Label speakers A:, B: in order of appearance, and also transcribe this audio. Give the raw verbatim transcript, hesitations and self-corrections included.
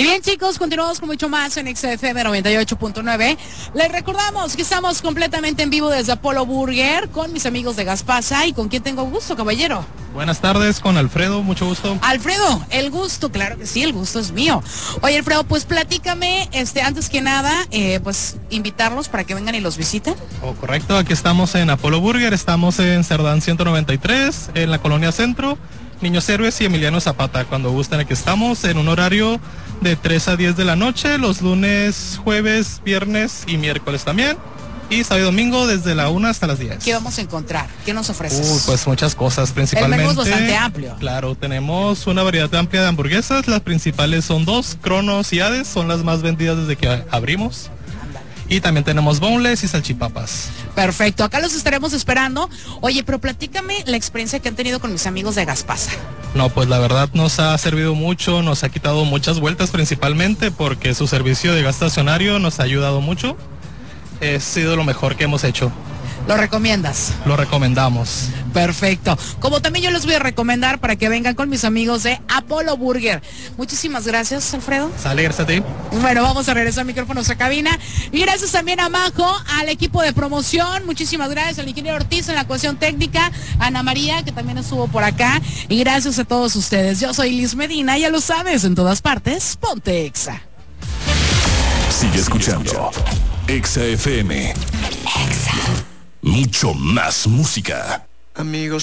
A: Y bien, chicos, continuamos con mucho más en X F M noventa y ocho punto nueve. Les recordamos que estamos completamente en vivo desde Apollo Burger con mis amigos de Gaspasa. ¿Y con quién tengo gusto, caballero?
B: Buenas tardes, con Alfredo, mucho gusto.
A: Alfredo, el gusto, claro que sí, el gusto es mío. Oye, Alfredo, pues platícame, este, antes que nada, eh, pues invitarlos para que vengan y los visiten.
B: Oh, correcto, aquí estamos en Apollo Burger, estamos en Cerdán ciento noventa y tres, en la Colonia Centro, Niños Héroes y Emiliano Zapata. Cuando gusten, aquí estamos en un horario de tres a diez de la noche, los lunes, jueves, viernes y miércoles también. Y sábado y domingo desde la una hasta las diez.
A: ¿Qué vamos a encontrar? ¿Qué nos ofreces?
B: Uh, pues muchas cosas, principalmente.
A: El menú es bastante amplio.
B: Claro, tenemos una variedad amplia de hamburguesas. Las principales son dos, Cronos y Hades, son las más vendidas desde que abrimos. Y también tenemos boneless y salchipapas.
A: Perfecto, acá los estaremos esperando. Oye, pero platícame la experiencia que han tenido con mis amigos de Gaspasa.
B: No, pues la verdad nos ha servido mucho, nos ha quitado muchas vueltas principalmente porque su servicio de gas estacionario nos ha ayudado mucho. Ha sido lo mejor que hemos hecho.
A: ¿Lo recomiendas?
B: Lo recomendamos.
A: Perfecto. Como también yo les voy a recomendar para que vengan con mis amigos de Apollo Burger. Muchísimas gracias, Alfredo.
B: Sale, gracias a ti.
A: Bueno, vamos a regresar micrófonos a cabina. Y gracias también a Majo, al equipo de promoción. Muchísimas gracias al ingeniero Ortiz en la cuestión técnica. A Ana María, que también estuvo por acá. Y gracias a todos ustedes. Yo soy Liz Medina, ya lo sabes, en todas partes, ponte Exa.
C: Sigue escuchando Exa F M. Exa. Mucho más música.
D: Amigos.